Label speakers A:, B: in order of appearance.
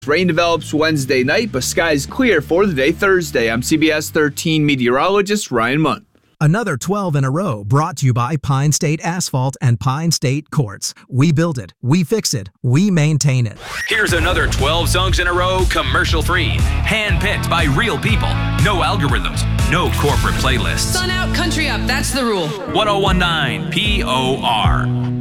A: Rain develops Wednesday night, but skies clear for the day Thursday. I'm CBS 13 meteorologist Ryan Munn.
B: Another 12 in a row brought to you by Pine State Asphalt and Pine State Quartz. We build it, we fix it, we maintain it.
C: Here's another 12 songs in a row, commercial-free. Hand-picked by real people. No algorithms, no corporate playlists.
D: Sun out, country up, that's the rule.
C: 1019 POR.